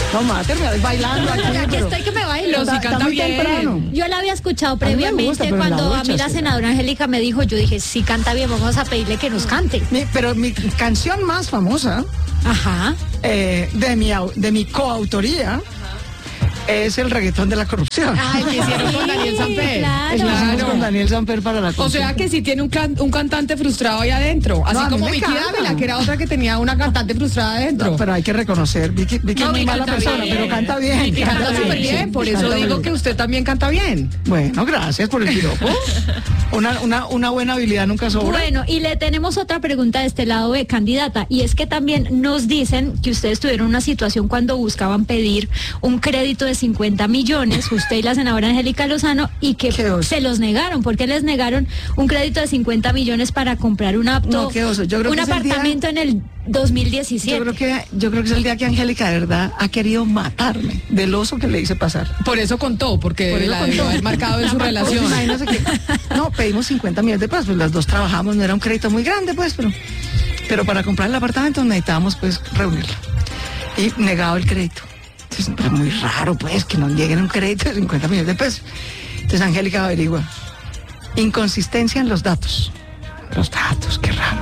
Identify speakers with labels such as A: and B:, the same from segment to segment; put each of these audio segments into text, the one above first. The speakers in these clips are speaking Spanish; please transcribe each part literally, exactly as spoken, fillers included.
A: No, mátenme bailando aquí.
B: Aquí
A: pero-
B: estoy que me bailo.
C: Pero si
A: Está-
C: canta
A: está muy
C: bien.
A: temprano.
B: Yo la había escuchado
A: A mí me
B: previamente
A: gusta, pero en la
B: cuando a
A: ducha,
B: mí la
A: sí.
B: senadora Angélica me dijo, yo dije, sí canta bien, vamos a pedirle que nos cante.
A: Mi- pero mi canción más famosa
B: Ajá.
A: eh, de, mi, au- de mi coautoría es el reggaetón de la corrupción.
C: Ay, que hicieron con
B: Sí,
C: Daniel Samper.
B: claro.
A: Eso lo hicimos
C: Claro.
A: con Daniel Samper para la
C: O
A: corrupción.
C: sea que sí tiene un, can- un cantante frustrado ahí adentro. Así
A: No, a mí
C: como
A: me
C: Vicky
A: encanta.
C: Dávila, que era otra que tenía una cantante frustrada adentro.
A: No, pero hay que reconocer, Vicky, Vicky
C: No,
A: es muy
C: Vicky
A: mala
C: canta
A: persona,
C: bien.
A: pero canta bien.
C: Y canta
A: canta
C: súper bien,
A: sí,
C: por eso
A: canta
C: digo
A: bien.
C: que usted también canta bien.
A: Bueno, gracias por el piropo. Una, una, una buena habilidad nunca sobra.
B: Bueno, y le tenemos otra pregunta de este lado de candidata, y es que también nos dicen que ustedes tuvieron una situación cuando buscaban pedir un crédito de cincuenta millones, usted y la senadora Angélica Lozano, y que
A: Qué oso.
B: se los negaron. ¿Por qué les negaron un crédito de cincuenta millones para comprar un apto,
A: No, qué oso. Yo creo
B: un
A: que es el día-
B: apartamento en el dos mil diecisiete?
A: Yo creo que yo creo que es el día que Angélica de verdad ha querido matarme del oso que le hice pasar.
C: Por eso contó, porque
A: Por eso
C: la
A: contó.
C: debió haber marcado en su relación.
A: Imagínate que no pedimos cincuenta millones de pesos, pues las dos trabajamos, no era un crédito muy grande, pues, pero pero para comprar el apartamento necesitábamos pues reunirlo. Y negado el crédito. Entonces, pero muy raro pues que nos lleguen un crédito de cincuenta millones de pesos. Entonces Angélica averigua. Inconsistencia en los datos. Los datos, qué raro.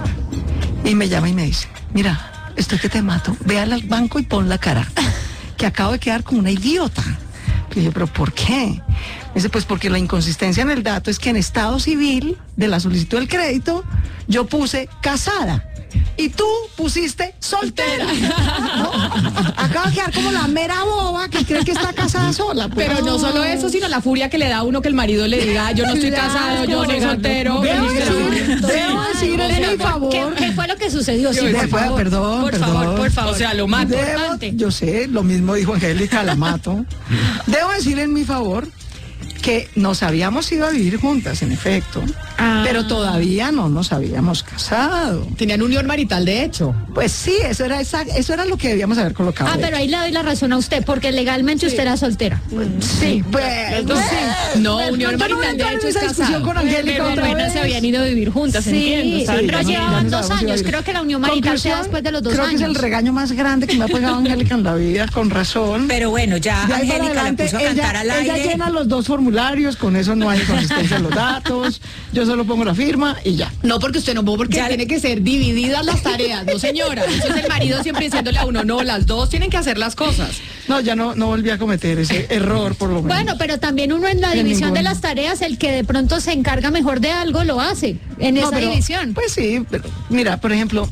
A: Y me llama y me dice, mira, estoy que te mato, ve al banco y pon la cara, que acabo de quedar como una idiota. Y yo, pero ¿por qué? Me dice, pues porque la inconsistencia en el dato es que en estado civil de la solicitud del crédito yo puse casada y tú pusiste soltera. ¿No? Acabo de quedar como la mera boba que cree que está casada sola. pues.
C: Pero no solo eso, sino la furia que le da a uno que el marido le diga, yo no estoy
A: Claro,
C: casado, yo soy
A: negarlo.
C: soltero.
A: Debo
C: feliz
A: decir,
C: verano.
A: debo decir en mi favor.
B: ¿Qué, qué fue lo que sucedió? Sí,
A: Yo-
B: por
A: fue-
B: favor,
A: perdón,
B: por
A: perdón.
B: favor, por favor.
C: O sea, lo mato.
A: Debo-
B: Importante.
A: yo sé, lo mismo dijo Angélica, la mato. Debo decir en mi favor que nos habíamos ido a vivir juntas, en efecto,
B: Ah.
A: pero todavía no nos habíamos casado.
C: Tenían unión marital, de hecho.
A: Pues sí, eso era esa- eso era lo que debíamos haber colocado.
B: Ah, pero ahí le doy la razón a usted, porque legalmente usted era soltera.
A: sí, pues,
C: Entonces,
A: pues,
C: no,
A: pues,
C: unión
A: yo no voy a
C: marital, de
A: entrar en
C: hecho, es
A: esa discusión
C: casado.
A: con Angélica
D: Pero
A: otra
D: apenas
A: vez.
D: se habían ido a vivir juntas,
B: Sí,
D: entiendo.
B: sí,
D: Estaban
B: pero
D: recién-
B: llevaban
A: nos
B: dos
A: habíamos ido a
B: años.
A: vivir.
B: Creo que la unión marital se da
A: Conclusión,
B: después de los dos
A: creo
B: años.
A: que es el regaño más grande que me ha pegado Angélica en la vida, con razón.
E: Pero bueno, ya
A: De ahí para
E: Angélica la
A: adelante,
E: puso a cantar
A: ella,
E: al
A: ella
E: aire.
A: llena los dos formularios, con eso no hay consistencia en los datos, yo solo pongo la firma y ya.
C: No, porque usted no, porque
E: Ya-
C: tiene que ser divididas las tareas, no señora. Eso es el marido siempre diciéndole a uno, no, las dos tienen que hacer las cosas.
A: No, ya no, no volví a cometer ese error, por lo menos.
B: Bueno, pero también uno en la
A: En
B: división de
A: ningún-
B: las tareas, el que de pronto se encarga mejor de algo, lo hace en
A: No,
B: esa
A: pero,
B: división.
A: Pues sí, pero mira, por ejemplo,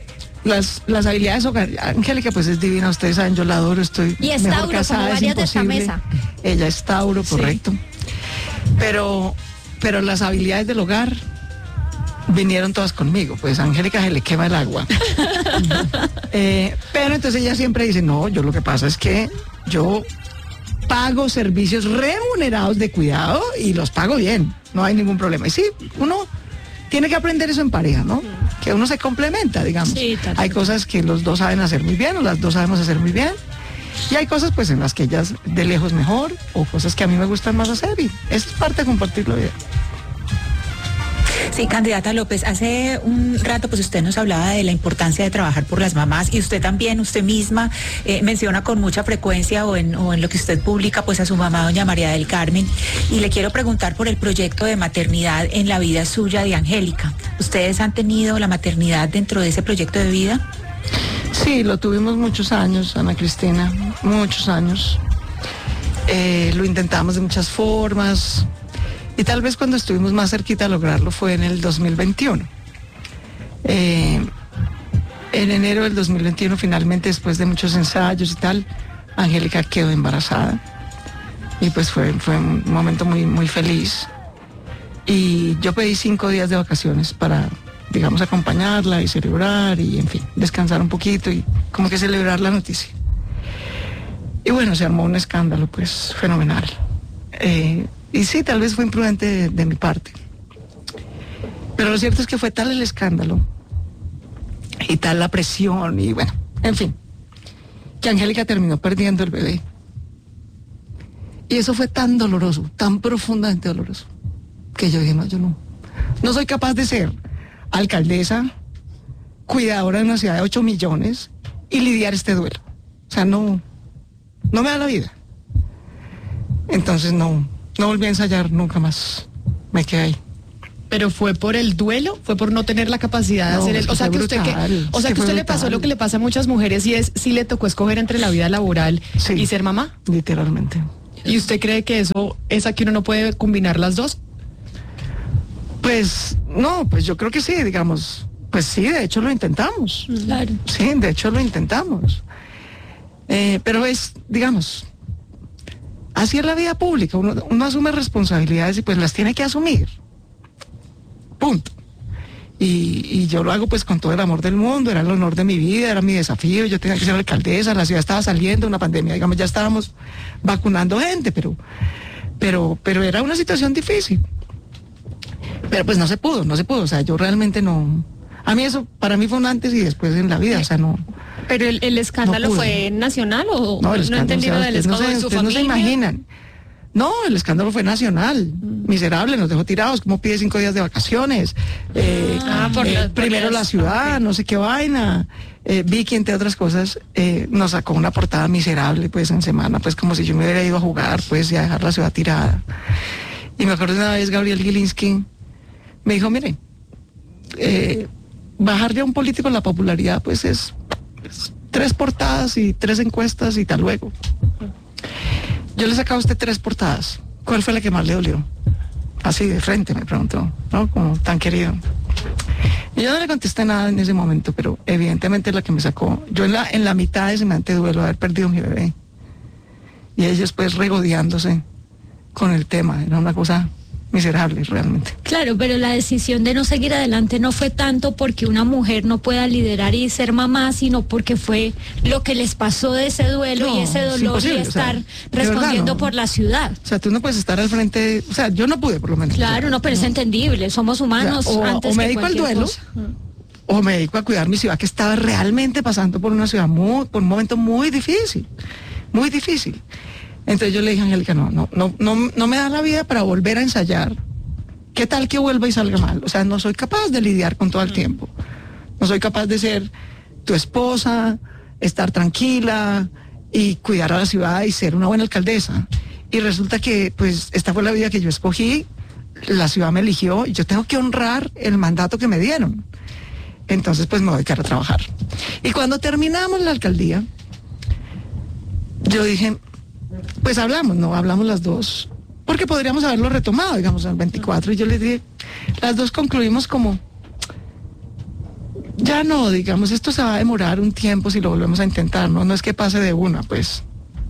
A: las, las habilidades hogar. Angélica, pues es divina, ustedes saben, yo la adoro, estoy
B: Y es
A: mejor
B: Tauro,
A: casada,
B: como
A: es
B: varias de esta
A: imposible.
B: mesa.
A: Ella es Tauro, correcto. Pero, pero las habilidades del hogar vinieron todas conmigo, pues a Angélica se le quema el agua. Eh, pero entonces ella siempre dice, no, yo lo que pasa es que yo pago servicios remunerados de cuidado y los pago bien, no hay ningún problema. Y sí, uno tiene que aprender eso en pareja, ¿no? Que uno se complementa, digamos.
B: Sí, tal
A: Hay cosas que los dos saben hacer muy bien, o las dos sabemos hacer muy bien. Y hay cosas pues en las que ellas de lejos mejor, o cosas que a mí me gustan más hacer, y eso es parte de compartir la vida.
E: Sí, candidata López, hace un rato pues usted nos hablaba de la importancia de trabajar por las mamás y usted también, usted misma eh, menciona con mucha frecuencia o en, o en lo que usted publica pues a su mamá doña María del Carmen, y le quiero preguntar por el proyecto de maternidad en la vida suya de Angélica. ¿Ustedes han tenido la maternidad dentro de ese proyecto de vida?
A: Sí, lo tuvimos muchos años, Ana Cristina, muchos años. Eh, lo intentamos de muchas formas. Y tal vez cuando estuvimos más cerquita a lograrlo fue en el dos mil veintiuno. Eh, en enero del dos mil veintiuno, finalmente, después de muchos ensayos y tal, Angélica quedó embarazada. Y pues fue, fue un momento muy, muy feliz. Y yo pedí cinco días de vacaciones para, digamos, acompañarla y celebrar y, en fin, descansar un poquito y como que celebrar la noticia. Y bueno, se armó un escándalo, pues, fenomenal. Eh, Y sí, tal vez fue imprudente de, de mi parte. Pero lo cierto es que fue tal el escándalo y tal la presión y bueno, en fin, que Angélica terminó perdiendo el bebé. Y eso fue tan doloroso, tan profundamente doloroso, que yo dije, no, yo no, no soy capaz de ser alcaldesa, cuidadora de una ciudad de ocho millones y lidiar este duelo. O sea, no, no me da la vida. Entonces no, no volví a ensayar nunca más, me quedé ahí.
C: ¿Pero fue por el duelo? ¿Fue por no tener la capacidad de
A: No,
C: hacer
A: es
C: el...
A: que
C: O sea,
A: fue
C: que usted, que,
A: brutal,
C: o sea,
A: es
C: que
A: que
C: usted
A: fue
C: le pasó
A: brutal.
C: lo que le pasa a muchas mujeres y es, si le tocó escoger entre la vida laboral
A: Sí.
C: y ser mamá.
A: Literalmente.
C: ¿Y usted cree que eso es aquí uno no puede combinar las dos?
A: Pues no, pues yo creo que sí, digamos, pues sí, de hecho lo intentamos.
B: Claro.
A: Sí, de hecho lo intentamos. Eh, pero es, digamos, así es la vida pública, uno, uno asume responsabilidades y pues las tiene que asumir. Punto. Y, y yo lo hago pues con todo el amor del mundo, era el honor de mi vida, era mi desafío, yo tenía que ser alcaldesa, la ciudad estaba saliendo, una pandemia, digamos, ya estábamos vacunando gente, pero, pero, pero era una situación difícil. Pero pues no se pudo, no se pudo, o sea, yo realmente no... A mí eso, para mí fue un antes y después en la vida, o sea, no...
D: ¿Pero el, el escándalo
A: No pude.
D: fue nacional o
A: No, el
D: no
A: escándalo,
D: entendí
A: o sea,
D: lo del
A: ustedes no
D: escándalo
A: se-
D: de su
A: ustedes no se
D: familia?
A: imaginan. No, el escándalo fue nacional, miserable, nos dejó tirados, como pide cinco días de vacaciones. Eh,
D: Ah, por
A: eh,
D: la- por
A: primero
D: las-
A: la ciudad,
D: ok.
A: no sé qué vaina. Eh, Vicky, entre otras cosas, eh, nos sacó una portada miserable, pues en semana, pues como si yo me hubiera ido a jugar, pues y a dejar la ciudad tirada. Y me acuerdo de una vez Gabriel Gilinski me dijo, mire, eh, bajarle a un político la popularidad, pues es, es tres portadas y tres encuestas y tal luego. Yo le sacaba a usted tres portadas. ¿Cuál fue la que más le dolió? Así de frente me preguntó, ¿no? Como tan querido. Y yo no le contesté nada en ese momento, pero evidentemente la que me sacó, yo en la, en la mitad de semejante duelo de haber perdido a mi bebé. Y ellos pues regodeándose con el tema, era una cosa miserable realmente.
B: Claro, pero la decisión de no seguir adelante no fue tanto porque una mujer no pueda liderar y ser mamá, sino porque fue lo que les pasó de ese duelo
A: No,
B: y ese
A: es
B: dolor y
A: imposible, o sea,
B: estar
A: de verdad,
B: respondiendo
A: no.
B: por la ciudad.
A: O sea, tú no puedes estar al frente, o sea, yo no pude por lo menos.
B: Claro, no, pero es entendible, somos humanos
A: O sea, o-
B: antes
A: o me
B: que
A: dedico al
B: cualquier
A: duelo,
B: cosa.
A: o me dedico a cuidar mi ciudad que estaba realmente pasando por una ciudad muy, por un momento muy difícil, muy difícil. Entonces yo le dije a Angélica, no, no, no, no, no me da la vida para volver a ensayar. ¿Qué tal que vuelva y salga mal? O sea, no soy capaz de lidiar con todo el tiempo. No soy capaz de ser tu esposa, estar tranquila y cuidar a la ciudad y ser una buena alcaldesa. Y resulta que, pues, esta fue la vida que yo escogí, la ciudad me eligió y yo tengo que honrar el mandato que me dieron. Entonces, pues, me voy a dedicar a trabajar. Y cuando terminamos la alcaldía, yo dije, pues hablamos, ¿no? Hablamos las dos. Porque podríamos haberlo retomado, digamos, al veinticuatro. Y yo les dije, las dos concluimos como, ya no, digamos, esto se va a demorar un tiempo si lo volvemos a intentar, ¿no? No es que pase de una, pues.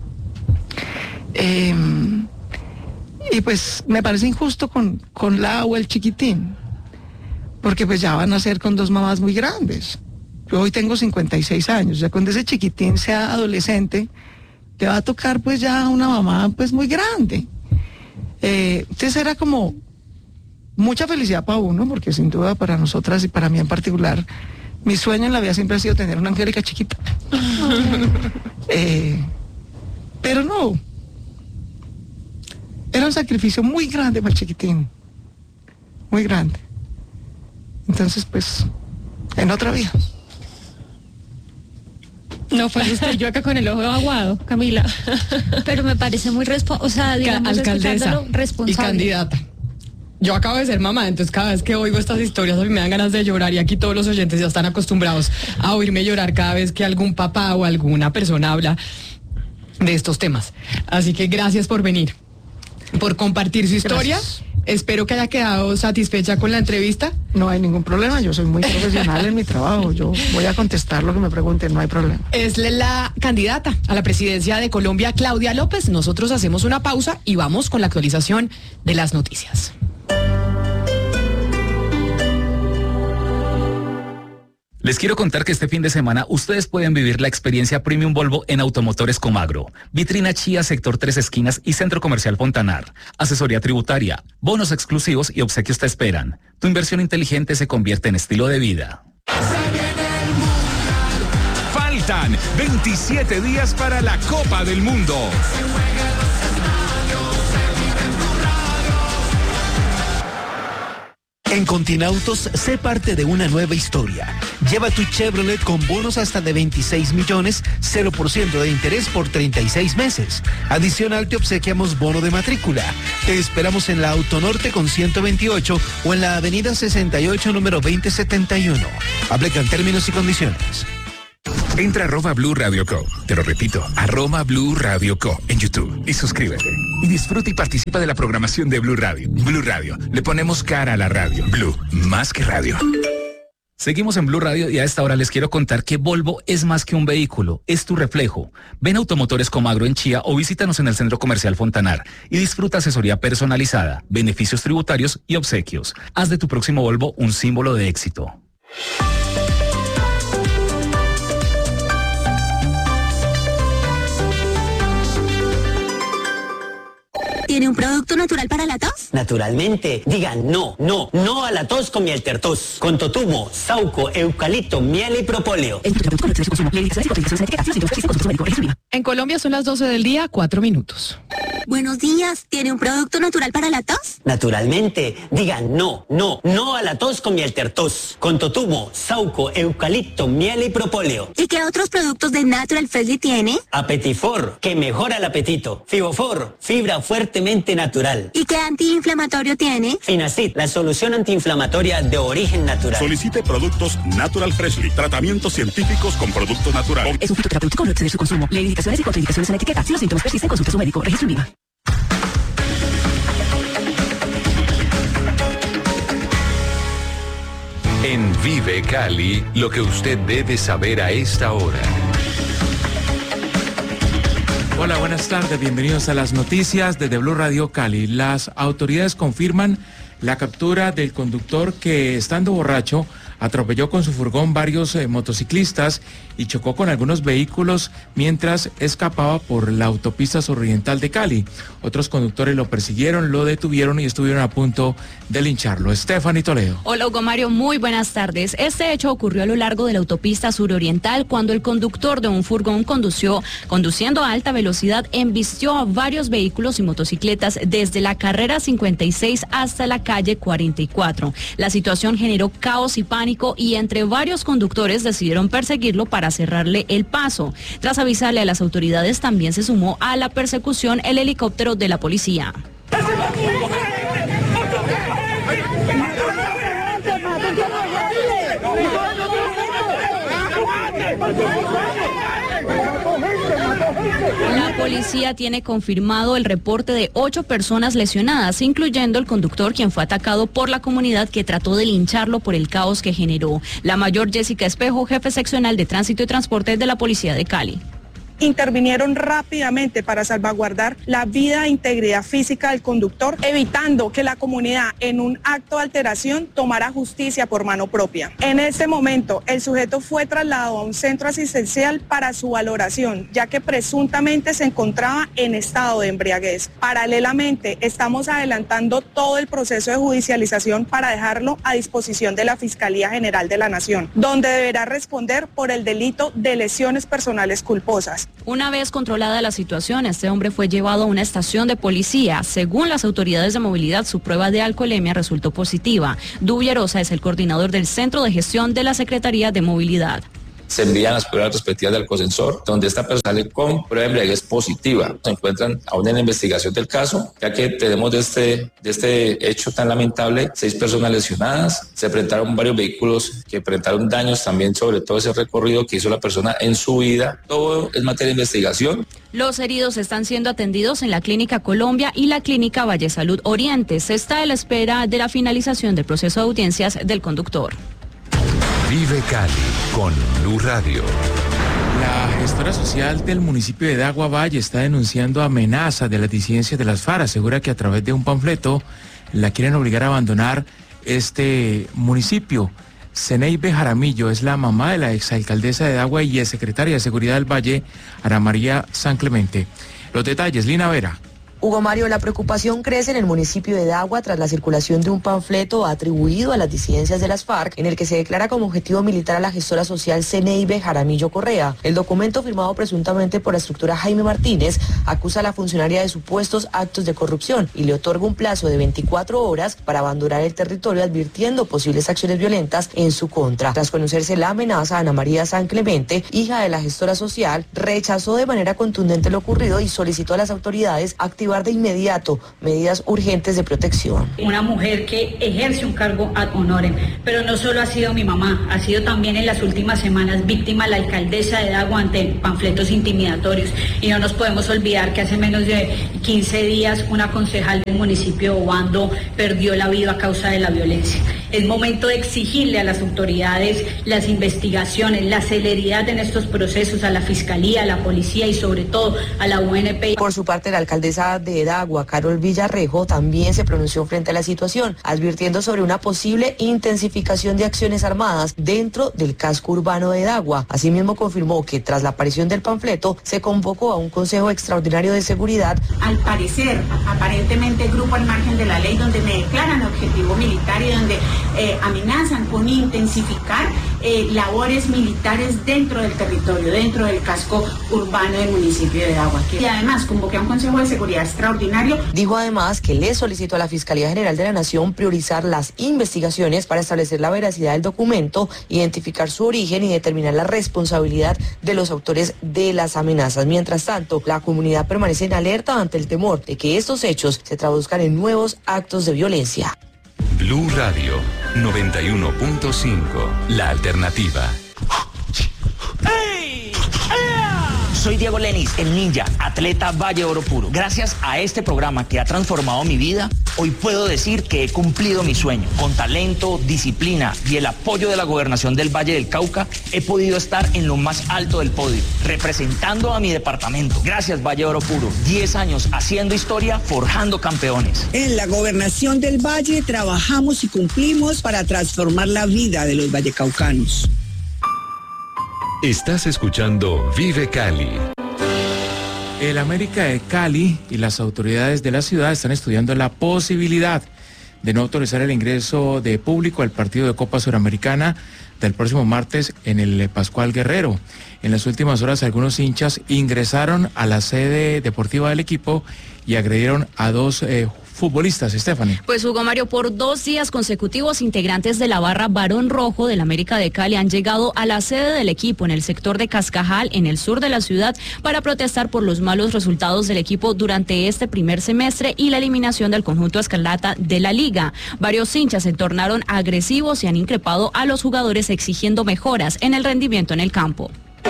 A: Eh, y pues me parece injusto con, con la o el chiquitín, porque pues ya van a ser con dos mamás muy grandes. Yo hoy tengo cincuenta y seis años, ya cuando ese chiquitín sea adolescente, le va a tocar pues ya una mamá pues muy grande. Eh, entonces era como mucha felicidad para uno, porque sin duda para nosotras y para mí en particular, mi sueño en la vida siempre ha sido tener una Angélica chiquita. eh, pero no, era un sacrificio muy grande para el chiquitín, muy grande. Entonces pues, en otra vida.
D: No fue usted, yo acá con el ojo aguado, Camila.
B: Pero me parece muy responsable, o sea, digamos,
C: Alcaldesa
B: escuchándolo,
C: y
B: responsable.
C: candidata. Yo acabo de ser mamá, entonces cada vez que oigo estas historias a mí me dan ganas de llorar y aquí todos los oyentes ya están acostumbrados a oírme llorar cada vez que algún papá o alguna persona habla de estos temas. Así que gracias por venir, por compartir su historia.
A: Gracias.
C: Espero que haya quedado satisfecha con la entrevista.
A: No hay ningún problema, yo soy muy profesional en mi trabajo, yo voy a contestar lo que me pregunten, no hay problema.
C: Es la candidata a la presidencia de Colombia, Claudia López. Nosotros hacemos una pausa y vamos con la actualización de las noticias.
F: Les quiero contar que este fin de semana ustedes pueden vivir la experiencia Premium Volvo en Automotores Comagro. Vitrina Chía, Sector Tres Esquinas y Centro Comercial Fontanar. Asesoría tributaria, bonos exclusivos y obsequios te esperan. Tu inversión inteligente se convierte en estilo de vida.
G: Faltan veintisiete días para la Copa del Mundo.
H: En Continautos, sé parte de una nueva historia. Lleva tu Chevrolet con bonos hasta de veintiséis millones, cero por ciento de interés por treinta y seis meses. Adicional, te obsequiamos bono de matrícula. Te esperamos en la Autonorte con ciento veintiocho o en la Avenida sesenta y ocho, número veinte setenta y uno. Aplican términos y condiciones.
G: Entra a arroba Blue Radio Co. Te lo repito, arroba Blue Radio Co. en YouTube y suscríbete. Y disfruta y participa de la programación de Blue Radio. Blue Radio, le ponemos cara a la radio. Blue, más que radio.
F: Seguimos en Blue Radio y a esta hora les quiero contar que Volvo es más que un vehículo, es tu reflejo. Ven a Automotores Comagro en Chía o visítanos en el Centro Comercial Fontanar y disfruta asesoría personalizada, beneficios tributarios y obsequios. Haz de tu próximo Volvo un símbolo de éxito.
I: ¿Tiene un producto natural para la tos?
J: Naturalmente. Digan no, no, no a la tos con miel tertos. Con totumo, sauco, eucalipto, miel y propóleo.
C: En Colombia son las doce del día, cuatro minutos.
I: Buenos días. ¿Tiene un producto natural para la tos?
J: Naturalmente. Digan no, no, no a la tos con miel tertos. Con totumo, sauco, eucalipto, miel y propóleo.
I: ¿Y qué otros productos de Natural Freshly tiene?
J: Apetifor, que mejora el apetito. Fibofor, fibra fuertemente natural.
I: ¿Y qué antiinflamatorio tiene?
J: Finacid, la solución antiinflamatoria de origen natural.
K: Solicite productos Natural Freshly, tratamientos científicos con productos naturales.
L: Es un fitoterapéutico, no exceder su consumo. Lee indicaciones y contraindicaciones en la etiqueta. Si los síntomas persisten, consulte a su médico. Registro IVA.
M: En Vive Cali, lo que usted debe saber a esta hora.
N: Hola, buenas tardes, bienvenidos a las noticias desde Blue Radio Cali. Las autoridades confirman la captura del conductor que, estando borracho, atropelló con su furgón varios eh, motociclistas y chocó con algunos vehículos mientras escapaba por la autopista suroriental de Cali. Otros conductores lo persiguieron, lo detuvieron y estuvieron a punto de lincharlo. Stephanie Toledo.
O: Hola, Hugo Mario, muy buenas tardes. Este hecho ocurrió a lo largo de la autopista suroriental cuando el conductor de un furgón condució, conduciendo a alta velocidad, embistió a varios vehículos y motocicletas desde la carrera cincuenta y seis hasta la calle cuarenta y cuatro. La situación generó caos y pánico y entre varios conductores decidieron perseguirlo para cerrarle el paso. Tras avisarle a las autoridades, también se sumó a la persecución el helicóptero de la policía. La policía tiene confirmado el reporte de ocho personas lesionadas, incluyendo el conductor, quien fue atacado por la comunidad que trató de lincharlo por el caos que generó. La mayor Jessica Espejo, jefe seccional de Tránsito y Transporte de la Policía de Cali.
P: Intervinieron rápidamente para salvaguardar la vida e integridad física del conductor, evitando que la comunidad en un acto de alteración tomara justicia por mano propia. En este momento, el sujeto fue trasladado a un centro asistencial para su valoración, ya que presuntamente se encontraba en estado de embriaguez. Paralelamente, estamos adelantando todo el proceso de judicialización para dejarlo a disposición de la Fiscalía General de la Nación, donde deberá responder por el delito de lesiones personales culposas.
O: Una vez controlada la situación, este hombre fue llevado a una estación de policía. Según las autoridades de movilidad, su prueba de alcoholemia resultó positiva. Dubierosa es el coordinador del Centro de Gestión de la Secretaría de Movilidad.
Q: Se envían las pruebas respectivas del Alcosensor, donde esta persona sale con prueba de embriaguez positiva. Se encuentran aún en la investigación del caso, ya que tenemos de este, de este hecho tan lamentable seis personas lesionadas. Se presentaron varios vehículos que presentaron daños también sobre todo ese recorrido que hizo la persona en su vida. Todo es materia de investigación.
O: Los heridos están siendo atendidos en la Clínica Colombia y la Clínica Valle Salud Oriente. Se está a la espera de la finalización del proceso de audiencias del conductor.
M: Vive Cali con Blue Radio.
N: La gestora social del municipio de Dagua Valle está denunciando amenazas de las disidencias de las FARC. Asegura que a través de un panfleto la quieren obligar a abandonar este municipio. Zeneibe Jaramillo es la mamá de la exalcaldesa de Dagua y es secretaria de Seguridad del Valle, Ana María San Clemente. Los detalles, Lina Vera.
R: Hugo Mario, la preocupación crece en el municipio de Dagua tras la circulación de un panfleto atribuido a las disidencias de las FARC en el que se declara como objetivo militar a la gestora social Ceneibe Jaramillo Correa. El documento, firmado presuntamente por la estructura Jaime Martínez, acusa a la funcionaria de supuestos actos de corrupción y le otorga un plazo de veinticuatro horas para abandonar el territorio, advirtiendo posibles acciones violentas en su contra. Tras conocerse la amenaza, Ana María San Clemente, hija de la gestora social, rechazó de manera contundente lo ocurrido y solicitó a las autoridades activar de inmediato medidas urgentes de protección.
S: Una mujer que ejerce un cargo ad honorem, pero no solo ha sido mi mamá, ha sido también en las últimas semanas víctima la alcaldesa de Dagua ante panfletos intimidatorios, y no nos podemos olvidar que hace menos de quince días una concejal del municipio de Obando perdió la vida a causa de la violencia. Es momento de exigirle a las autoridades las investigaciones, la celeridad en estos procesos, a la Fiscalía, a la Policía y sobre todo a la U N P.
R: Por su parte, la alcaldesa de Dagua, Carol Villarrejo, también se pronunció frente a la situación, advirtiendo sobre una posible intensificación de acciones armadas dentro del casco urbano de Dagua. Asimismo, confirmó que tras la aparición del panfleto se convocó a un Consejo Extraordinario de Seguridad.
T: Al parecer, aparentemente, grupo al margen de la ley donde me declaran objetivo militar y donde eh, amenazan con intensificar eh, labores militares dentro del territorio, dentro del casco urbano del municipio de Dagua. Y además convoqué a un Consejo de Seguridad Extraordinario.
R: Dijo además que le solicitó a la Fiscalía General de la Nación priorizar las investigaciones para establecer la veracidad del documento, identificar su origen y determinar la responsabilidad de los autores de las amenazas. Mientras tanto, la comunidad permanece en alerta ante el temor de que estos hechos se traduzcan en nuevos actos de violencia.
M: Blue Radio noventa y uno punto cinco, la alternativa.
U: Soy Diego Lenis, el ninja, atleta Valle Oro Puro. Gracias a este programa que ha transformado mi vida, hoy puedo decir que he cumplido mi sueño. Con talento, disciplina y el apoyo de la Gobernación del Valle del Cauca, he podido estar en lo más alto del podio, representando a mi departamento. Gracias, Valle Oro Puro. diez años haciendo historia, forjando campeones.
V: En la Gobernación del Valle trabajamos y cumplimos para transformar la vida de los vallecaucanos.
M: Estás escuchando Vive Cali.
N: El América de Cali y las autoridades de la ciudad están estudiando la posibilidad de no autorizar el ingreso de público al partido de Copa Suramericana del próximo martes en el Pascual Guerrero. En las últimas horas, algunos hinchas ingresaron a la sede deportiva del equipo y agredieron a dos eh, futbolistas, Stephanie.
O: Pues Hugo Mario, por dos días consecutivos, integrantes de la barra Barón Rojo del América de Cali han llegado a la sede del equipo en el sector de Cascajal, en el sur de la ciudad, para protestar por los malos resultados del equipo durante este primer semestre y la eliminación del conjunto escarlata de la liga. Varios hinchas se tornaron agresivos y han increpado a los jugadores exigiendo mejoras en el rendimiento en el campo.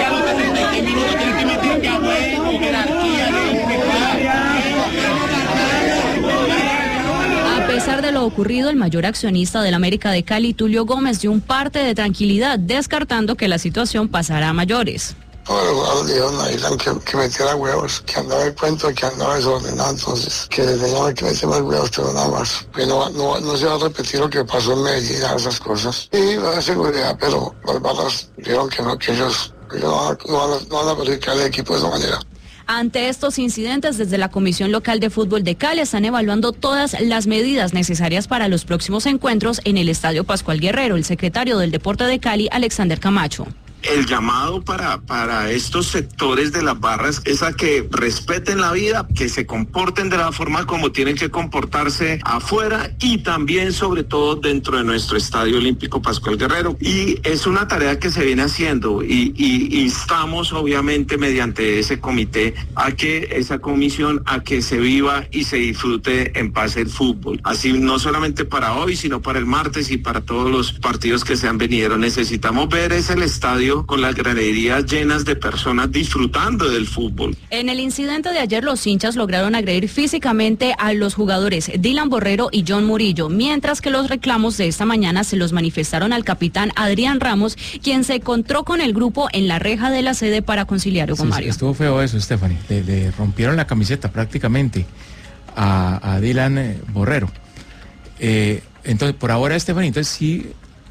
O: A pesar de lo ocurrido, el mayor accionista del América de Cali, Tulio Gómez, dio un parte de tranquilidad, descartando que la situación pasará a mayores.
W: Todos los jugadores dijeron a Ilan que, que metiera huevos, que andaba el cuento, que andaba desordenado, entonces que le teníamos que meter más huevos, pero nada más. Que no, no, no se va a repetir lo que pasó en Medellín, esas cosas. Y la seguridad, pero las barras dijeron que no, que ellos, que ellos no, van a, no, van a, no van a perjudicar al equipo de esa manera.
O: Ante estos incidentes, desde la Comisión Local de Fútbol de Cali están evaluando todas las medidas necesarias para los próximos encuentros en el Estadio Pascual Guerrero. El secretario del Deporte de Cali, Alexander Camacho.
X: El llamado para, para estos sectores de las barras es a que respeten la vida, que se comporten de la forma como tienen que comportarse afuera y también sobre todo dentro de nuestro Estadio Olímpico Pascual Guerrero. Y es una tarea que se viene haciendo y, y instamos obviamente mediante ese comité a que esa comisión, a que se viva y se disfrute en paz el fútbol. Así no solamente para hoy, sino para el martes y para todos los partidos que se han venido. Necesitamos ver es el estadio con las graderías llenas de personas disfrutando del fútbol.
O: En el incidente de ayer, los hinchas lograron agredir físicamente a los jugadores Dylan Borrero y John Murillo, mientras que los reclamos de esta mañana se los manifestaron al capitán Adrián Ramos, quien se encontró con el grupo en la reja de la sede para conciliar. Hugo
N: Sí,
O: Mario.
N: Estuvo feo eso, Stephanie. Le, le rompieron la camiseta prácticamente a, a Dylan eh, Borrero. Eh, entonces, por ahora, Stephanie, entonces sí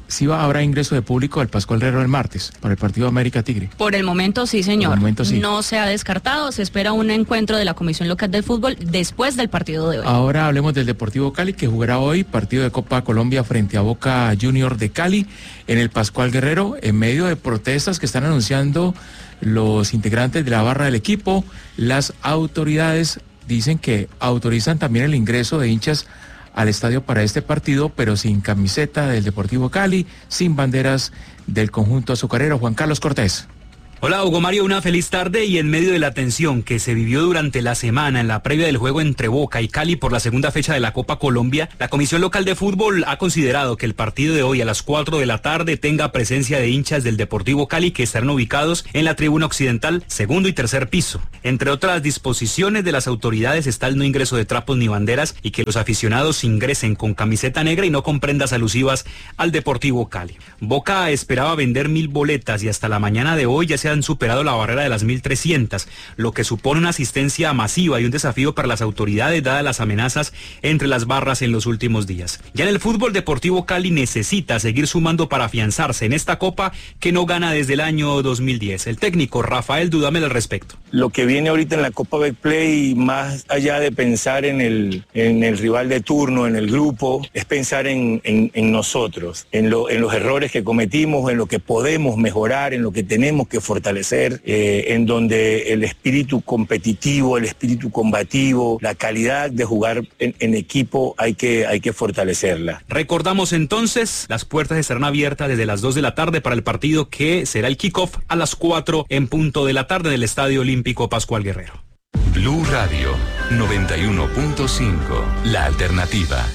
N: sí va, habrá ingreso de público del Pascual Guerrero el martes para el partido América Tigre.
O: Por el momento sí, señor.
N: Por el momento sí.
O: No se ha descartado, se espera un encuentro de la Comisión Local del Fútbol después del partido de hoy.
N: Ahora hablemos del Deportivo Cali, que jugará hoy partido de Copa Colombia frente a Boca Junior de Cali en el Pascual Guerrero, en medio de protestas que están anunciando los integrantes de la barra del equipo. Las autoridades dicen que autorizan también el ingreso de hinchas al estadio para este partido, pero sin camiseta del Deportivo Cali, sin banderas del conjunto azucarero. Juan Carlos Cortés.
A: Hola Hugo Mario, una feliz tarde. Y en medio de la tensión que se vivió durante la semana en la previa del juego entre Boca y Cali por la segunda fecha de la Copa Colombia, la Comisión Local de Fútbol ha considerado que el partido de hoy a las cuatro de la tarde tenga presencia de hinchas del Deportivo Cali que estarán ubicados en la tribuna occidental, segundo y tercer piso. Entre otras disposiciones de las autoridades está el no ingreso de trapos ni banderas y que los aficionados ingresen con camiseta negra y no con prendas alusivas al Deportivo Cali. Boca esperaba vender mil boletas y hasta la mañana de hoy ya se han superado la barrera de las mil trescientas, lo que supone una asistencia masiva y un desafío para las autoridades dadas las amenazas entre las barras en los últimos días. Ya en el fútbol, Deportivo Cali necesita seguir sumando para afianzarse en esta copa que no gana desde el año dos mil diez. El técnico Rafael Dudamel al respecto.
B: Lo que viene ahorita en la Copa Betplay, más allá de pensar en el, en el rival de turno, en el grupo, es pensar en, en, en nosotros, en, lo, en los errores que cometimos, en lo que podemos mejorar, en lo que tenemos que fortalecer, eh, en donde el espíritu competitivo, el espíritu combativo, la calidad de jugar en, en equipo hay que, hay que fortalecerla.
A: Recordamos entonces, las puertas estarán abiertas desde las dos de la tarde para el partido que será el kickoff a las cuatro en punto de la tarde del Estadio Olímpico Pascual Guerrero.
M: Blue Radio noventa y uno punto cinco, la alternativa.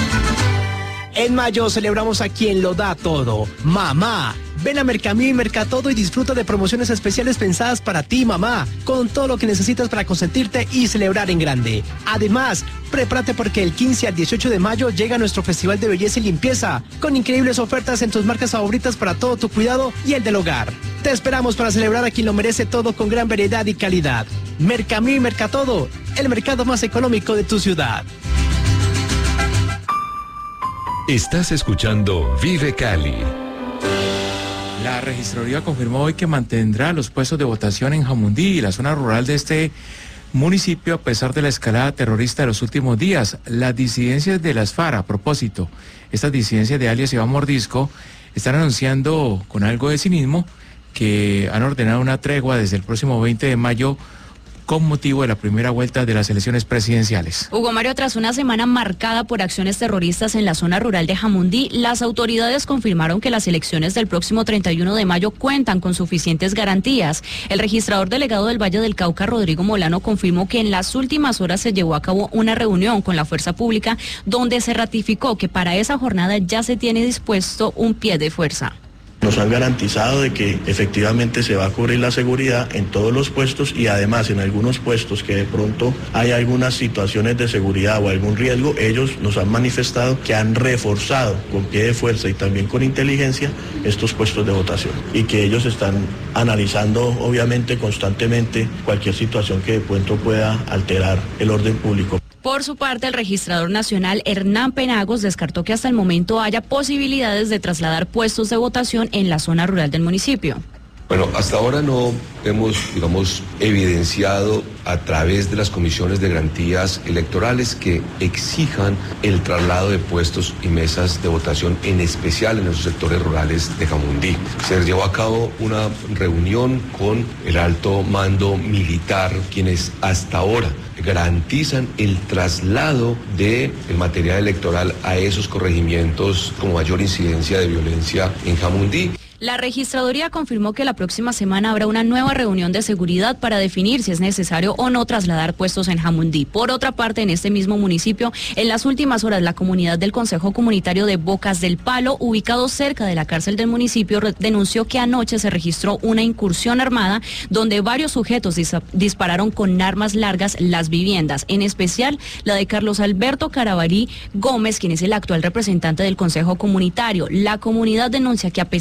D: En mayo celebramos a quien lo da todo, mamá. Ven a Mercamí y Mercatodo y disfruta de promociones especiales pensadas para ti, mamá, con todo lo que necesitas para consentirte y celebrar en grande. Además, prepárate porque el quince al dieciocho de mayo llega nuestro Festival de Belleza y Limpieza, con increíbles ofertas en tus marcas favoritas para todo tu cuidado y el del hogar. Te esperamos para celebrar a quien lo merece todo con gran variedad y calidad. Mercamí y Mercatodo, el mercado más económico de tu ciudad.
M: Estás escuchando Vive Cali.
N: La registraduría confirmó hoy que mantendrá los puestos de votación en Jamundí y la zona rural de este municipio a pesar de la escalada terrorista de los últimos días. Las disidencias de las FARC, a propósito, estas disidencias de alias Iván Mordisco, están anunciando con algo de cinismo que han ordenado una tregua desde el próximo veinte de mayo con motivo de la primera vuelta de las elecciones presidenciales.
O: Hugo Mario, tras una semana marcada por acciones terroristas en la zona rural de Jamundí, las autoridades confirmaron que las elecciones del próximo treinta y uno de mayo cuentan con suficientes garantías. El registrador delegado del Valle del Cauca, Rodrigo Molano, confirmó que en las últimas horas se llevó a cabo una reunión con la fuerza pública donde se ratificó que para esa jornada ya se tiene dispuesto un pie de fuerza.
E: Nos han garantizado de que efectivamente se va a cubrir la seguridad en todos los puestos y además en algunos puestos que de pronto hay algunas situaciones de seguridad o algún riesgo, ellos nos han manifestado que han reforzado con pie de fuerza y también con inteligencia estos puestos de votación y que ellos están analizando obviamente constantemente cualquier situación que de pronto pueda alterar el orden público.
O: Por su parte, el registrador nacional Hernán Penagos descartó que hasta el momento haya posibilidades de trasladar puestos de votación en la zona rural del municipio.
Y: Bueno, hasta ahora no hemos, digamos, evidenciado a través de las comisiones de garantías electorales que exijan el traslado de puestos y mesas de votación, en especial en esos sectores rurales de Jamundí. Se llevó a cabo una reunión con el alto mando militar, quienes hasta ahora garantizan el traslado del material electoral a esos corregimientos con mayor incidencia de violencia en Jamundí.
O: La registraduría confirmó que la próxima semana habrá una nueva reunión de seguridad para definir si es necesario o no trasladar puestos en Jamundí. Por otra parte, en este mismo municipio, en las últimas horas, la comunidad del Consejo Comunitario de Bocas del Palo, ubicado cerca de la cárcel del municipio, denunció que anoche se registró una incursión armada donde varios sujetos dis dispararon con armas largas las viviendas, en especial la de Carlos Alberto Carabalí Gómez, quien es el actual representante del Consejo Comunitario. La comunidad denuncia que a pesar de los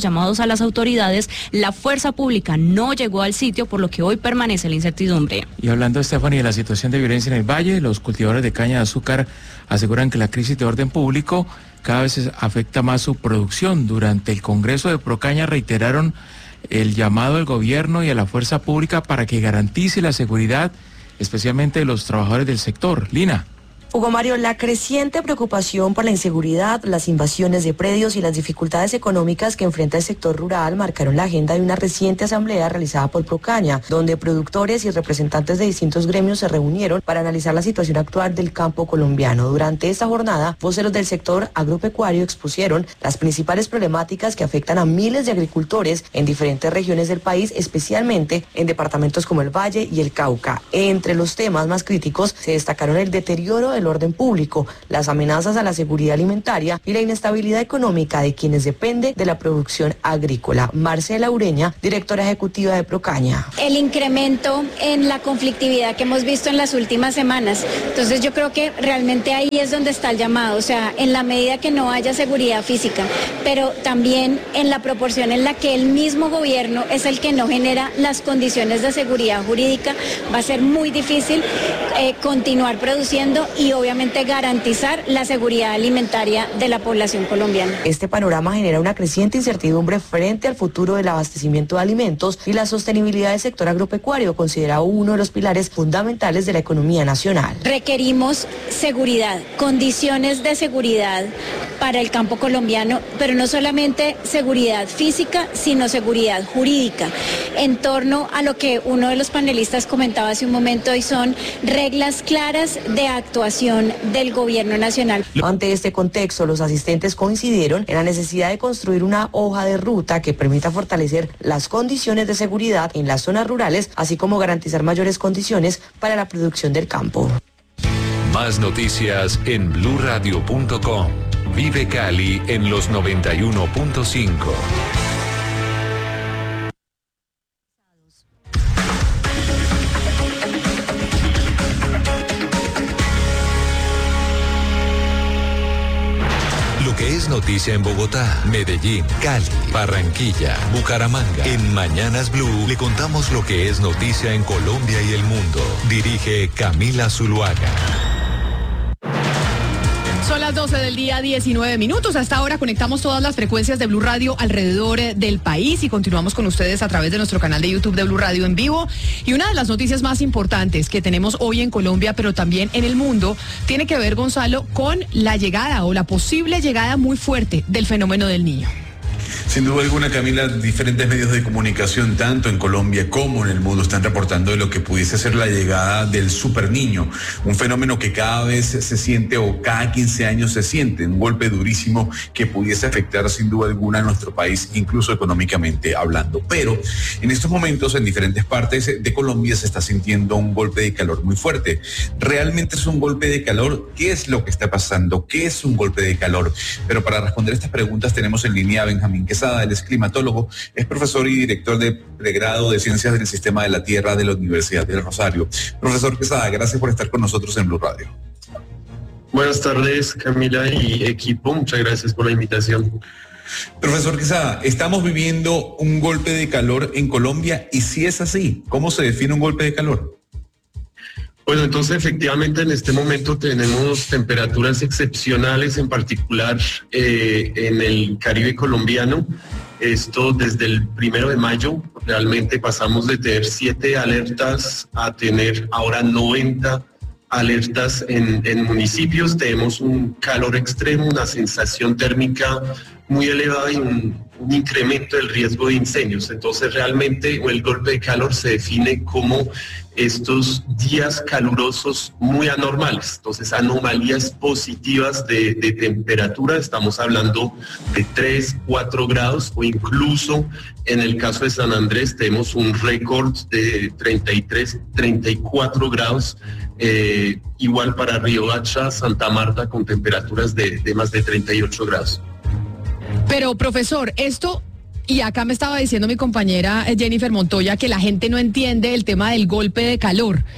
O: llamados a las autoridades, la fuerza pública no llegó al sitio, por lo que hoy permanece la incertidumbre.
N: Y hablando, Stephanie, de la situación de violencia en el Valle, los cultivadores de caña de azúcar aseguran que la crisis de orden público cada vez afecta más su producción. Durante el Congreso de Procaña reiteraron el llamado al gobierno y a la fuerza pública para que garantice la seguridad, especialmente de los trabajadores del sector. Lina.
R: Hugo Mario, la creciente preocupación por la inseguridad, las invasiones de predios y las dificultades económicas que enfrenta el sector rural marcaron la agenda de una reciente asamblea realizada por Procaña, donde productores y representantes de distintos gremios se reunieron para analizar la situación actual del campo colombiano. Durante esta jornada, voceros del sector agropecuario expusieron las principales problemáticas que afectan a miles de agricultores en diferentes regiones del país, especialmente en departamentos como el Valle y el Cauca. Entre los temas más críticos se destacaron el deterioro del orden público, las amenazas a la seguridad alimentaria y la inestabilidad económica de quienes dependen de la producción agrícola. Marcela Ureña, directora ejecutiva de Procaña.
C: El incremento en la conflictividad que hemos visto en las últimas semanas. Entonces yo creo que realmente ahí es donde está el llamado, o sea, en la medida que no haya seguridad física, pero también en la proporción en la que el mismo gobierno es el que no genera las condiciones de seguridad jurídica, va a ser muy difícil eh, continuar produciendo y obviamente garantizar la seguridad alimentaria de la población colombiana.
R: Este panorama genera una creciente incertidumbre frente al futuro del abastecimiento de alimentos y la sostenibilidad del sector agropecuario, considerado uno de los pilares fundamentales de la economía nacional.
C: Requerimos seguridad, condiciones de seguridad para el campo colombiano, pero no solamente seguridad física, sino seguridad jurídica, en torno a lo que uno de los panelistas comentaba hace un momento, y son reglas claras de actuación del gobierno nacional.
R: Ante este contexto, los asistentes coincidieron en la necesidad de construir una hoja de ruta que permita fortalecer las condiciones de seguridad en las zonas rurales, así como garantizar mayores condiciones para la producción del campo.
M: Más noticias en blue radio punto com. Vive Cali en los noventa y uno punto cinco. Lo que es noticia en Bogotá, Medellín, Cali, Barranquilla, Bucaramanga. En Mañanas Blue le contamos lo que es noticia en Colombia y el mundo. Dirige Camila Zuluaga.
F: Son las doce del día, diecinueve minutos. Hasta ahora conectamos todas las frecuencias de Blue Radio alrededor del país y continuamos con ustedes a través de nuestro canal de YouTube de Blue Radio en vivo. Y una de las noticias más importantes que tenemos hoy en Colombia, pero también en el mundo, tiene que ver, Gonzalo, con la llegada o la posible llegada muy fuerte del fenómeno del Niño.
G: Sin duda alguna, Camila, diferentes medios de comunicación, tanto en Colombia como en el mundo, están reportando de lo que pudiese ser la llegada del super niño, un fenómeno que cada vez se siente o cada quince años se siente, un golpe durísimo que pudiese afectar sin duda alguna a nuestro país, incluso económicamente hablando. Pero en estos momentos, en diferentes partes de Colombia se está sintiendo un golpe de calor muy fuerte. ¿Realmente es un golpe de calor? ¿Qué es lo que está pasando? ¿Qué es un golpe de calor? Pero para responder estas preguntas tenemos en línea a Benjamín Quesada. Él es climatólogo, es profesor y director de pregrado de Ciencias del Sistema de la Tierra de la Universidad del Rosario. Profesor Quesada, gracias por estar con nosotros en Blue Radio.
H: Buenas tardes, Camila y equipo, muchas gracias por la invitación.
G: Profesor Quesada, estamos viviendo un golpe de calor en Colombia, y si es así, ¿cómo se define un golpe de calor?
H: Bueno, entonces efectivamente en este momento tenemos temperaturas excepcionales, en particular eh, en el Caribe colombiano. Esto desde el primero de mayo, realmente pasamos de tener siete alertas a tener ahora noventa alertas en, en municipios. Tenemos un calor extremo, una sensación térmica muy elevada y un, un incremento del riesgo de incendios. Entonces realmente el golpe de calor se define como estos días calurosos muy anormales, entonces anomalías positivas de, de temperatura, estamos hablando de tres, cuatro grados, o incluso en el caso de San Andrés tenemos un récord de treinta y tres, treinta y cuatro grados, eh, igual para Riohacha, Santa Marta, con temperaturas de, de más de treinta y ocho grados.
F: Pero, profesor, esto... Y acá me estaba diciendo mi compañera Jennifer Montoya que la gente no entiende el tema del golpe de calor.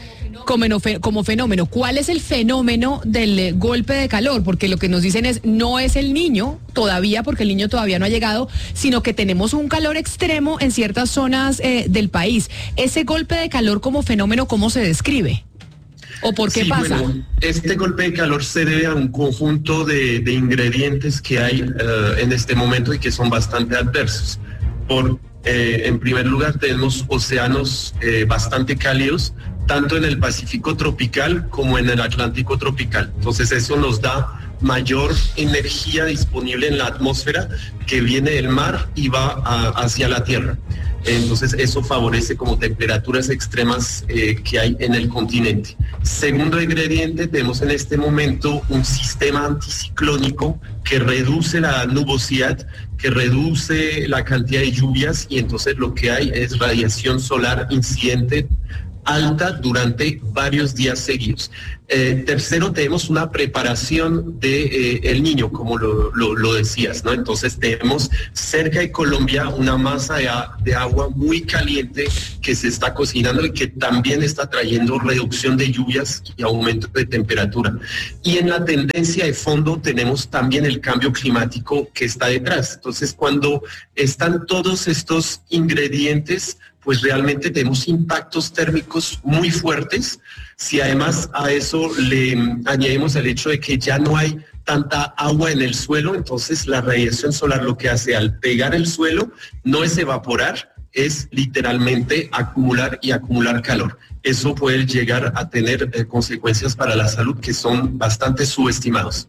F: como, como fenómeno. ¿Cuál es el fenómeno del eh, golpe de calor? Porque lo que nos dicen es, no es el niño todavía, porque el niño todavía no ha llegado, sino que tenemos un calor extremo en ciertas zonas eh, del país. Ese golpe de calor como fenómeno, ¿cómo se describe? ¿O por qué
H: sí,
F: pasa?
H: Bueno, este golpe de calor se debe a un conjunto de, de ingredientes que hay uh, en este momento y que son bastante adversos. Por, eh, en primer lugar, tenemos océanos eh, bastante cálidos, tanto en el Pacífico tropical como en el Atlántico tropical. Entonces eso nos da mayor energía disponible en la atmósfera que viene del mar y va a, hacia la Tierra. Entonces eso favorece como temperaturas extremas eh, que hay en el continente. Segundo ingrediente, tenemos en este momento un sistema anticiclónico que reduce la nubosidad, que reduce la cantidad de lluvias, y entonces lo que hay es radiación solar incidente alta durante varios días seguidos. Eh, tercero, tenemos una preparación de eh, el niño, como lo, lo, lo decías, ¿no? Entonces tenemos cerca de Colombia una masa de, de agua muy caliente que se está cocinando y que también está trayendo reducción de lluvias y aumento de temperatura. Y en la tendencia de fondo tenemos también el cambio climático que está detrás. Entonces, cuando están todos estos ingredientes, pues realmente tenemos impactos térmicos muy fuertes. Si además a eso le añadimos el hecho de que ya no hay tanta agua en el suelo, entonces la radiación solar lo que hace al pegar el suelo no es evaporar, es literalmente acumular y acumular calor. Eso puede llegar a tener eh, consecuencias para la salud que son bastante subestimados.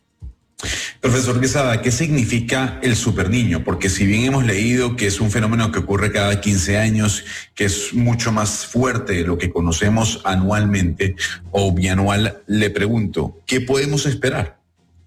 G: Profesor Quesada, ¿qué significa el superniño? Porque si bien hemos leído que es un fenómeno que ocurre cada quince años, que es mucho más fuerte de lo que conocemos anualmente o bianual, le pregunto, ¿qué podemos esperar?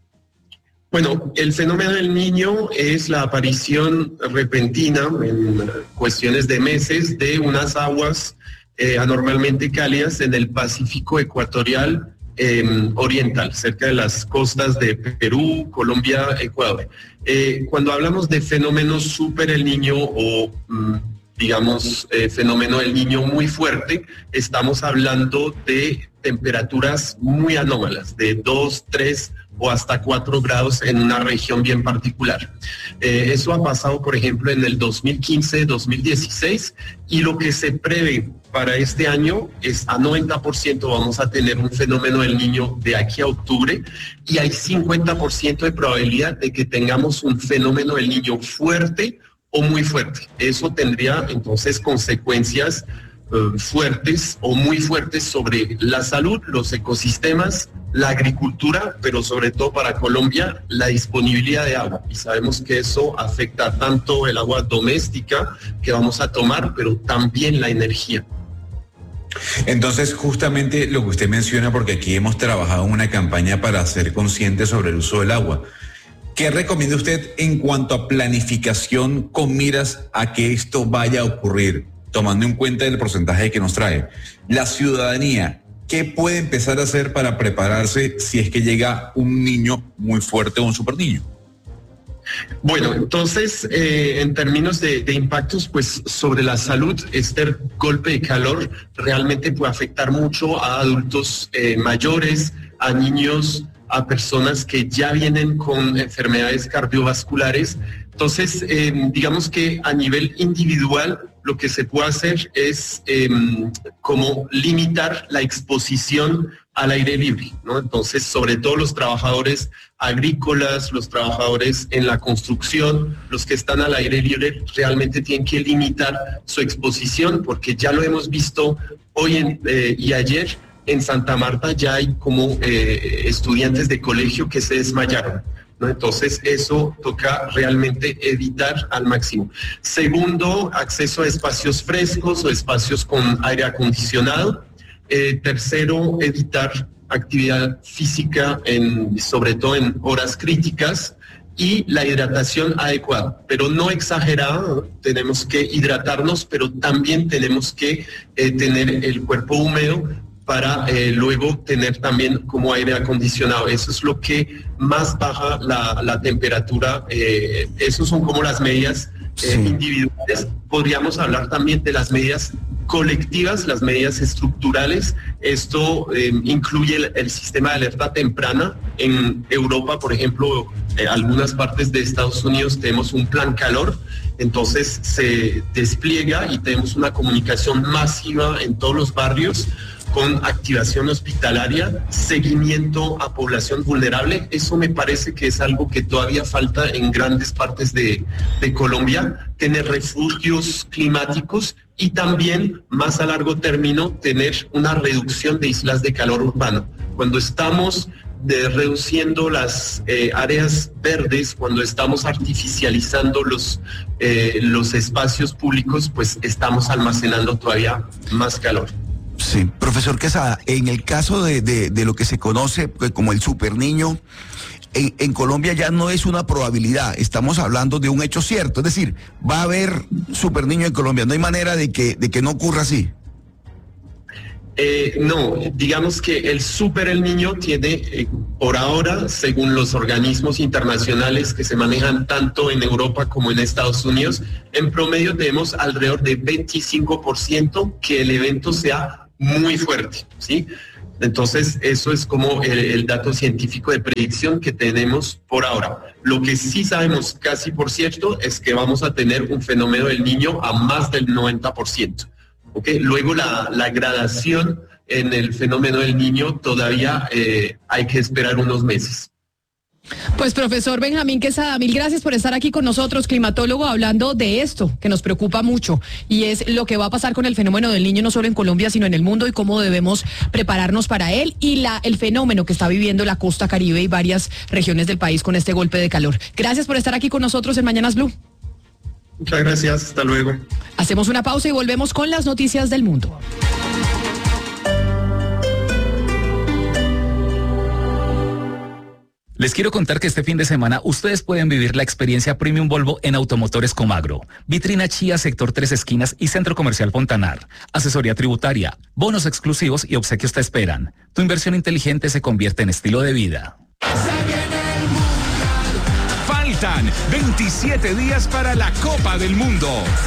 H: Bueno, el fenómeno del niño es la aparición repentina en cuestiones de meses de unas aguas eh, anormalmente cálidas en el Pacífico ecuatorial Eh, oriental, cerca de las costas de Perú, Colombia, Ecuador. Eh, cuando hablamos de fenómeno super el niño o mm, digamos eh, fenómeno del niño muy fuerte, estamos hablando de temperaturas muy anómalas, de dos, tres o hasta cuatro grados en una región bien particular. Eh, eso ha pasado, por ejemplo, en el dos mil quince, dos mil dieciséis, y lo que se prevé para este año es a noventa por ciento vamos a tener un fenómeno del niño de aquí a octubre, y hay cincuenta por ciento de probabilidad de que tengamos un fenómeno del niño fuerte o muy fuerte. Eso tendría entonces consecuencias uh, fuertes o muy fuertes sobre la salud, los ecosistemas, la agricultura, pero sobre todo para Colombia, la disponibilidad de agua. Y sabemos que eso afecta tanto el agua doméstica que vamos a tomar, pero también la energía.
G: Entonces, justamente lo que usted menciona, porque aquí hemos trabajado en una campaña para ser conscientes sobre el uso del agua. ¿Qué recomienda usted en cuanto a planificación con miras a que esto vaya a ocurrir, tomando en cuenta el porcentaje que nos trae? La ciudadanía, ¿qué puede empezar a hacer para prepararse si es que llega un niño muy fuerte o un superniño?
H: Bueno, entonces, eh, en términos de, de impactos, pues sobre la salud, este golpe de calor realmente puede afectar mucho a adultos eh, mayores, a niños, a personas que ya vienen con enfermedades cardiovasculares. Entonces, eh, digamos que a nivel individual, lo que se puede hacer es eh, como limitar la exposición al aire libre, ¿no? Entonces, sobre todo los trabajadores agrícolas, los trabajadores en la construcción, los que están al aire libre, realmente tienen que limitar su exposición, porque ya lo hemos visto hoy en, eh, y ayer en Santa Marta ya hay como eh, estudiantes de colegio que se desmayaron, ¿no? Entonces eso toca realmente evitar al máximo. Segundo, acceso a espacios frescos o espacios con aire acondicionado. Eh, tercero, evitar actividad física, en, sobre todo en horas críticas, y la hidratación adecuada, pero no exagerada. Tenemos que hidratarnos, pero también tenemos que eh, tener el cuerpo húmedo para eh, luego tener también como aire acondicionado. Eso es lo que más baja la, la temperatura. Eh, esos son como las medidas eh, sí. individuales. Podríamos hablar también de las medidas colectivas, las medidas estructurales. Esto eh, incluye el, el sistema de alerta temprana. En Europa, por ejemplo, eh, algunas partes de Estados Unidos tenemos un plan calor, entonces se despliega y tenemos una comunicación masiva en todos los barrios con activación hospitalaria, seguimiento a población vulnerable. Eso me parece que es algo que todavía falta en grandes partes de, de Colombia, tener refugios climáticos y también, más a largo término, tener una reducción de islas de calor urbano. Cuando estamos de reduciendo las eh, áreas verdes, cuando estamos artificializando los, eh, los espacios públicos, pues estamos almacenando todavía más calor.
I: Sí, profesor Quesada, en el caso de, de, de lo que se conoce como el superniño, en, en Colombia ya no es una probabilidad, estamos hablando de un hecho cierto, es decir, va a haber superniño en Colombia, no hay manera de que, de que no ocurra así.
H: Eh, no, digamos que el super el niño tiene, eh, por ahora, según los organismos internacionales que se manejan tanto en Europa como en Estados Unidos, en promedio tenemos alrededor de veinticinco por ciento que el evento sea muy fuerte, ¿sí? Entonces, eso es como el, el dato científico de predicción que tenemos por ahora. Lo que sí sabemos casi por cierto es que vamos a tener un fenómeno del niño a más del noventa por ciento. ¿Okay? Luego la, la gradación en el fenómeno del niño todavía eh, hay que esperar unos meses.
F: Pues profesor Benjamín Quesada, mil gracias por estar aquí con nosotros, climatólogo, hablando de esto que nos preocupa mucho y es lo que va a pasar con el fenómeno del niño no solo en Colombia sino en el mundo y cómo debemos prepararnos para él y la el fenómeno que está viviendo la costa Caribe y varias regiones del país con este golpe de calor. Gracias por estar aquí con nosotros en Mañanas Blue.
H: Muchas gracias, hasta luego.
F: Hacemos una pausa y volvemos con las noticias del mundo.
A: Les quiero contar que este fin de semana ustedes pueden vivir la experiencia Premium Volvo en Automotores Comagro. Vitrina Chía, Sector Tres Esquinas y Centro Comercial Fontanar. Asesoría tributaria, bonos exclusivos y obsequios te esperan. Tu inversión inteligente se convierte en estilo de vida.
J: Faltan veintisiete días para la Copa del Mundo.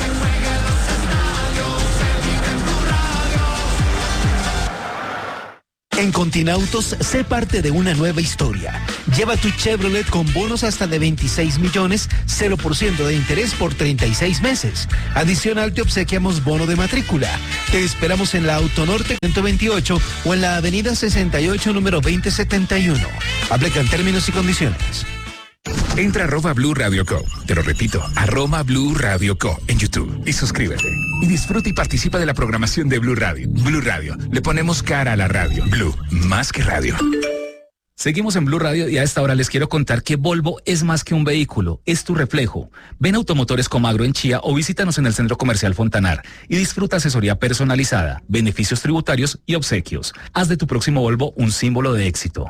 K: En Continautos, sé parte de una nueva historia. Lleva tu Chevrolet con bonos hasta de veintiséis millones, cero por ciento de interés por treinta y seis meses. Adicional, te obsequiamos bono de matrícula. Te esperamos en la Autonorte ciento veintiocho o en la Avenida sesenta y ocho, número veinte setenta y uno. Aplican términos y condiciones.
J: Entra a arroba Blue Radio Co. Te lo repito, arroba Blue Radio Co. en YouTube y suscríbete. Y disfruta y participa de la programación de Blue Radio. Blue Radio, le ponemos cara a la radio. Blue, más que radio.
A: Seguimos en Blue Radio y a esta hora les quiero contar que Volvo es más que un vehículo, es tu reflejo. Ven a Automotores Comagro en Chía o visítanos en el Centro Comercial Fontanar y disfruta asesoría personalizada, beneficios tributarios y obsequios. Haz de tu próximo Volvo un símbolo de éxito.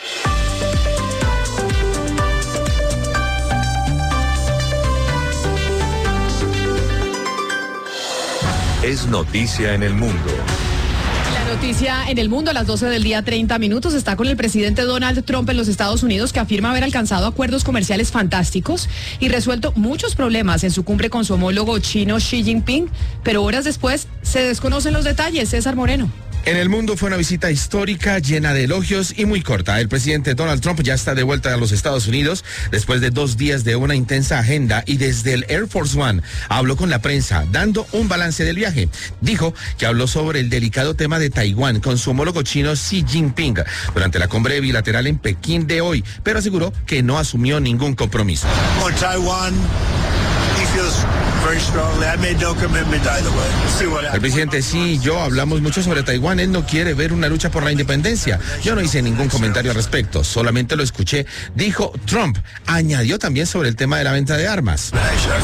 M: Es noticia en el mundo.
F: La noticia en el mundo a las doce del día, treinta minutos, está con el presidente Donald Trump en los Estados Unidos, que afirma haber alcanzado acuerdos comerciales fantásticos y resuelto muchos problemas en su cumbre con su homólogo chino Xi Jinping, pero horas después se desconocen los detalles. César Moreno.
L: En el mundo fue una visita histórica, llena de elogios y muy corta. El presidente Donald Trump ya está de vuelta a los Estados Unidos después de dos días de una intensa agenda y desde el Air Force One habló con la prensa, dando un balance del viaje. Dijo que habló sobre el delicado tema de Taiwán con su homólogo chino Xi Jinping durante la cumbre bilateral en Pekín de hoy, pero aseguró que no asumió ningún compromiso.
P: On Taiwan, he feels very strongly. I made no commitment either way. See what happens.
L: El presidente Xi y yo hablamos mucho sobre Taiwán. Él no quiere ver una lucha por la independencia. Yo no hice ningún comentario al respecto, solamente lo escuché, dijo Trump. Añadió también sobre el tema de la venta de armas.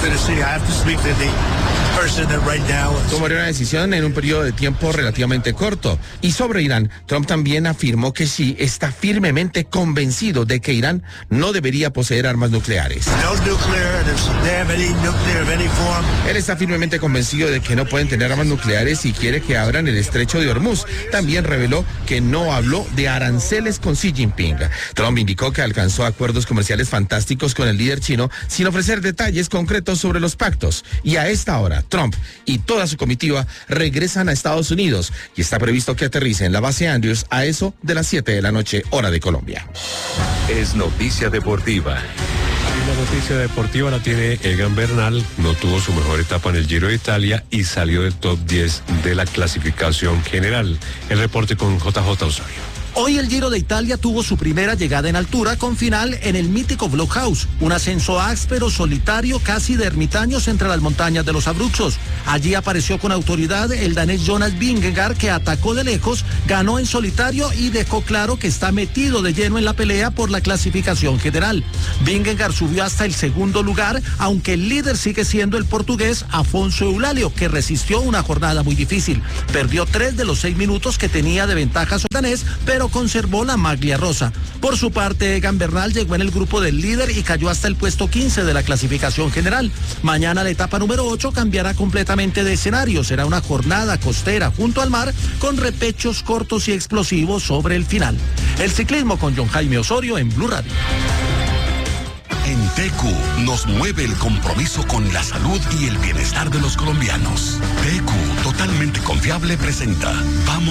L: Tomaría una decisión en un periodo de tiempo relativamente corto. Y sobre Irán, Trump también afirmó que Xi está firmemente convencido de que Irán no debería poseer armas nucleares.
P: No nuclear, they have any nuclear of any form.
L: Él está firmemente convencido de que no pueden tener armas nucleares y quiere que abran el estrecho de Hormuz. También reveló que no habló de aranceles con Xi Jinping. Trump indicó que alcanzó acuerdos comerciales fantásticos con el líder chino sin ofrecer detalles concretos sobre los pactos. Y a esta hora, Trump Trump y toda su comitiva regresan a Estados Unidos y está previsto que aterrice en la base Andrews a eso de las siete de la noche, hora de Colombia.
M: Es noticia deportiva.
Q: La noticia deportiva la tiene Egan Bernal, no tuvo su mejor etapa en el Giro de Italia y salió del top diez de la clasificación general. El reporte con J J Osorio.
K: Hoy el Giro de Italia tuvo su primera llegada en altura con final en el mítico Blockhouse, un ascenso áspero, solitario, casi de ermitaños entre las montañas de los Abruzos. Allí apareció con autoridad el danés Jonas Vingegaard, que atacó de lejos, ganó en solitario y dejó claro que está metido de lleno en la pelea por la clasificación general. Vingegaard subió hasta el segundo lugar, aunque el líder sigue siendo el portugués Afonso Eulalio, que resistió una jornada muy difícil. Perdió tres de los seis minutos que tenía de ventaja sobre el danés, pero conservó la maglia rosa. Por su parte, Egan Bernal llegó en el grupo del líder y cayó hasta el puesto quince de la clasificación general. Mañana la etapa número ocho cambiará completamente de escenario. Será una jornada costera junto al mar con repechos cortos y explosivos sobre el final. El ciclismo con John Jaime Osorio en Blue Radio.
S: En T Q nos mueve el compromiso con la salud y el bienestar de los colombianos. T Q, totalmente confiable, presenta Vamos